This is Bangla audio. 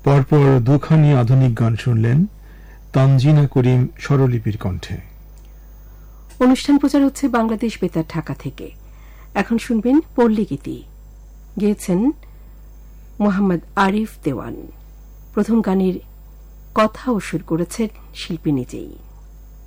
পরপর দুখানি আধুনিক গান শুনলেন তানজিনা করিম স্বরলিপির কণ্ঠে। অনুষ্ঠান প্রচার হচ্ছে বাংলাদেশ বেতার ঢাকা থেকে। এখন শুনবেন পল্লী গীতি, গেয়েছেন মোহাম্মদ আরিফ দেওয়ান। প্রথম গানের কথা ও সুর করেছেন শিল্পী নিজেই।